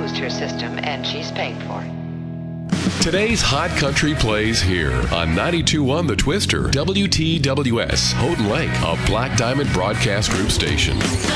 exposed her system, and she's paying for it. Today's Hot Country plays here on 92.1 The Twister, WTWS, Houghton Lake, a Black Diamond Broadcast Group station.